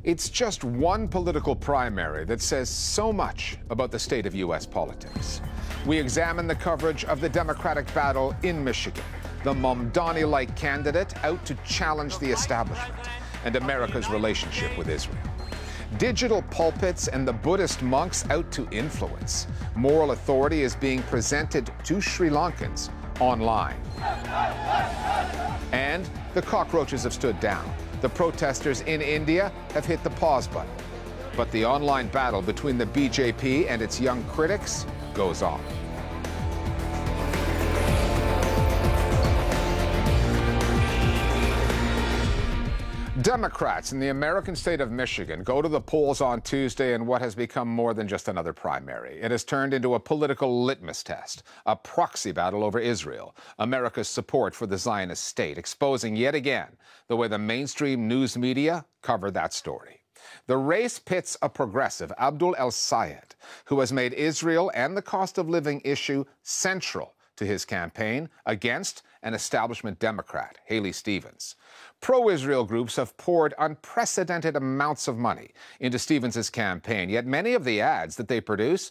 It's just one political primary that says so much about the state of U.S. politics. We examine the coverage of the Democratic battle in Michigan, the Mamdani-like candidate out to challenge the establishment, and America's relationship with Israel. Digital pulpits and the Buddhist monks out to influence. Moral authority is being presented to Sri Lankans online. And the cockroaches have stood down. The protesters in India have hit the pause button. But the online battle between the BJP and its young critics goes on. Democrats in the American state of Michigan go to the polls on Tuesday in what has become more than just another primary. It has turned into a political litmus test, a proxy battle over Israel, America's support for the Zionist state, exposing yet again the way the mainstream news media cover that story. The race pits a progressive, Abdul El-Sayed, who has made Israel and the cost of living issue central to his campaign, against an establishment Democrat, Haley Stevens. Pro-Israel groups have poured unprecedented amounts of money into Stevens' campaign, yet many of the ads that they produce